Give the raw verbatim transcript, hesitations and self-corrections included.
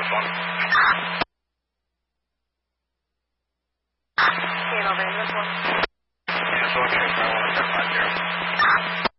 one. Hanover, Ambulance one. Ambulance one, transfer one, seven five zero.